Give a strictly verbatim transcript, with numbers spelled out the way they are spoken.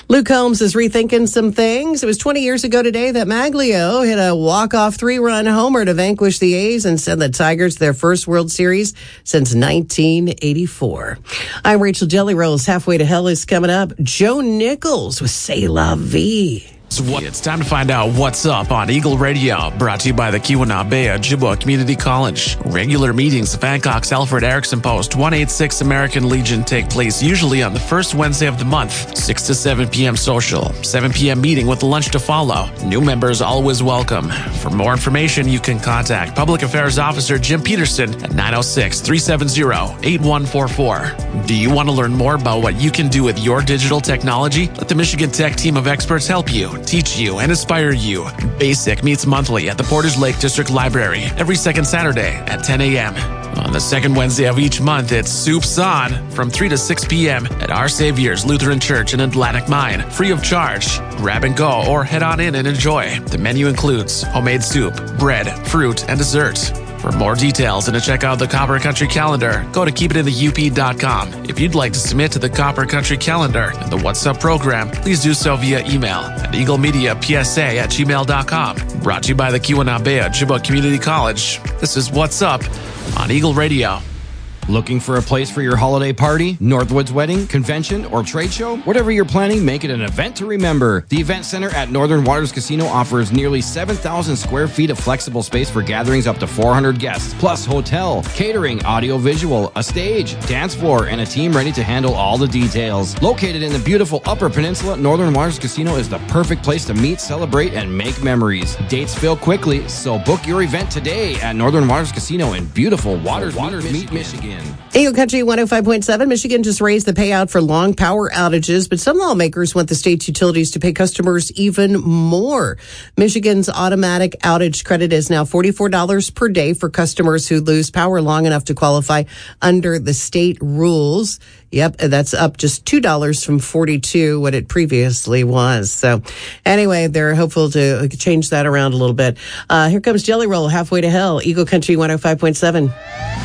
Luke Combs is rethinking some things. It was twenty years ago today that Maglio hit a walk-off three-run homer to vanquish the A's and send the Tigers their first World Series since nineteen eighty-four. I'm Rachel Jelly Rolls. Halfway to Hell is coming up. Joe Nichols with C'est La Vie. It's time to find out what's up on Eagle Radio, brought to you by the Keweenaw Ojibwa Community College. Regular meetings of Hancock's Alfred Erickson Post one eighty-six American Legion take place usually on the first Wednesday of the month, six to seven p.m. social, seven p.m. meeting with lunch to follow. New members always welcome. For more information, you can contact Public Affairs Officer Jim Peterson at nine oh six, three seven zero, eight one four four. Do you want to learn more about what you can do with your digital technology? Let the Michigan Tech team of experts help you, teach you, and inspire you. BASIC meets monthly at the Porters Lake District Library every second Saturday at ten a.m. On the second Wednesday of each month, it's Soups On from three to six p.m. at Our Savior's Lutheran Church in Atlantic Mine, free of charge. Grab and go or head on in and enjoy. The menu includes homemade soup, bread, fruit, and dessert. For more details and to check out the Copper Country Calendar, go to keep it in the U P dot com. If you'd like to submit to the Copper Country Calendar and the What's Up program, please do so via email at eaglemediapsa at gmail dot com. Brought to you by the Keweenaw Ojibwa Community College. This is What's Up on Eagle Radio. Looking for a place for your holiday party, Northwoods wedding, convention, or trade show? Whatever you're planning, make it an event to remember. The Event Center at Northern Waters Casino offers nearly seven thousand square feet of flexible space for gatherings up to four hundred guests, plus hotel, catering, audio-visual, a stage, dance floor, and a team ready to handle all the details. Located in the beautiful Upper Peninsula, Northern Waters Casino is the perfect place to meet, celebrate, and make memories. Dates fill quickly, so book your event today at Northern Waters Casino in beautiful Waters, Waters Meet, Michigan. Michigan. Eagle Country one oh five point seven. Michigan just raised the payout for long power outages, but some lawmakers want the state's utilities to pay customers even more. Michigan's automatic outage credit is now forty-four dollars per day for customers who lose power long enough to qualify under the state rules. Yep, that's up just two dollars from forty-two, what it previously was. So anyway, they're hopeful to change that around a little bit. Uh, here comes Jelly Roll, Halfway to Hell, Eagle Country one oh five point seven.